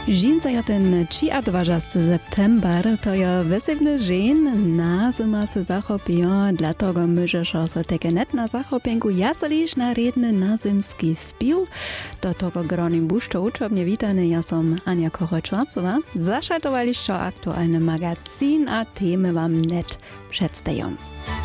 Žinca je ten 23. september, to je wysybny dzień, na zima se zachopią, dlatego możesz się takie net na zachopienku jasolisz na redny nazymski spił. Do tego groni buszczo uczobnie witany, ja som Ania Kochor-Schwarzowa. Zaszaltowaliście aktualny magazyn, a temy wam net przedstawiam.